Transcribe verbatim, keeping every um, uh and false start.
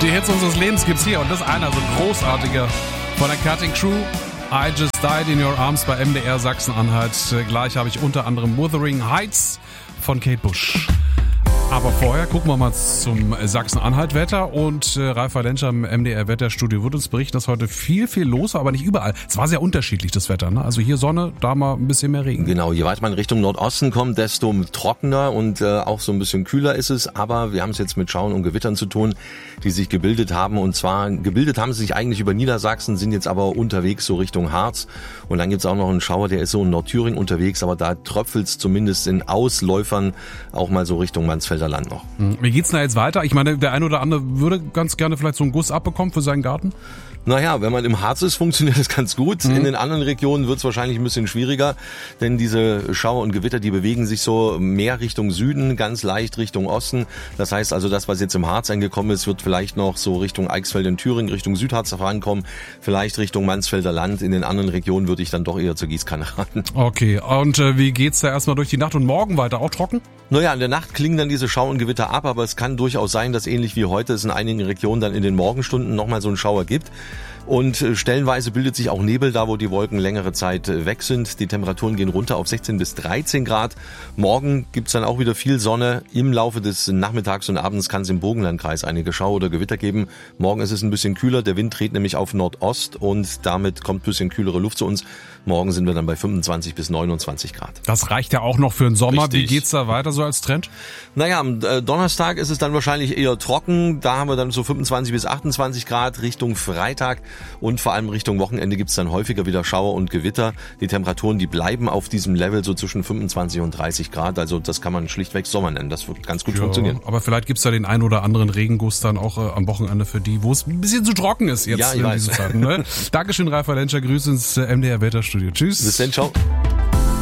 Die Hits unseres Lebens gibt's hier und das ist einer, so ein großartiger von der Cutting Crew. I Just Died in Your Arms bei M D R Sachsen-Anhalt. Gleich habe ich unter anderem Wuthering Heights von Kate Bush. Aber vorher gucken wir mal zum Sachsen-Anhalt-Wetter und äh, Ralf Walenscher im M D R-Wetterstudio wird uns berichten, dass heute viel, viel los war, aber nicht überall. Es war sehr unterschiedlich, das Wetter, ne? Also hier Sonne, da mal ein bisschen mehr Regen. Genau, je weiter man Richtung Nordosten kommt, desto trockener und äh, auch so ein bisschen kühler ist es. Aber wir haben es jetzt mit Schauern und Gewittern zu tun, die sich gebildet haben. Und zwar gebildet haben sie sich eigentlich über Niedersachsen, sind jetzt aber unterwegs so Richtung Harz. Und dann gibt's auch noch einen Schauer, der ist so in Nordthüringen unterwegs, aber da tröpfelt's zumindest in Ausläufern auch mal so Richtung Mansfelder Land noch. Wie geht's denn da jetzt weiter? Ich meine, der ein oder andere würde ganz gerne vielleicht so einen Guss abbekommen für seinen Garten. Naja, wenn man im Harz ist, funktioniert das ganz gut. Mhm. In den anderen Regionen wird es wahrscheinlich ein bisschen schwieriger, denn diese Schauer und Gewitter, die bewegen sich so mehr Richtung Süden, ganz leicht Richtung Osten. Das heißt also, das, was jetzt im Harz angekommen ist, wird vielleicht noch so Richtung Eichsfeld in Thüringen, Richtung Südharz vorankommen, vielleicht Richtung Mansfelder Land. In den anderen Regionen würde ich dann doch eher zur Gießkanne raten. Okay, und äh, wie geht's da erstmal durch die Nacht und morgen weiter? Auch trocken? Naja, in der Nacht klingen dann diese Schauer und Gewitter ab, aber es kann durchaus sein, dass ähnlich wie heute es in einigen Regionen dann in den Morgenstunden nochmal so einen Schauer gibt. Und stellenweise bildet sich auch Nebel da, wo die Wolken längere Zeit weg sind. Die Temperaturen gehen runter auf sechzehn bis dreizehn Grad. Morgen gibt's dann auch wieder viel Sonne. Im Laufe des Nachmittags und Abends kann es im Burgenlandkreis einige Schauer oder Gewitter geben. Morgen ist es ein bisschen kühler. Der Wind dreht nämlich auf Nordost und damit kommt ein bisschen kühlere Luft zu uns. Morgen sind wir dann bei fünfundzwanzig bis neunundzwanzig Grad. Das reicht ja auch noch für den Sommer. Richtig. Wie geht's da weiter so als Trend? Naja, am Donnerstag ist es dann wahrscheinlich eher trocken. Da haben wir dann so fünfundzwanzig bis achtundzwanzig Grad Richtung Freitag. Und vor allem Richtung Wochenende gibt's dann häufiger wieder Schauer und Gewitter. Die Temperaturen, die bleiben auf diesem Level so zwischen fünfundzwanzig und dreißig Grad. Also das kann man schlichtweg Sommer nennen. Das wird ganz gut ja, funktionieren. Aber vielleicht gibt's da den einen oder anderen Regenguss dann auch äh, am Wochenende für die, wo es ein bisschen zu trocken ist jetzt ja, ich in weiß. diesen Zeiten. Ne? Dankeschön, Ralf Walenscher. Grüße ins äh, M D R Wetterstudio. Tschüss. Bis dann, ciao.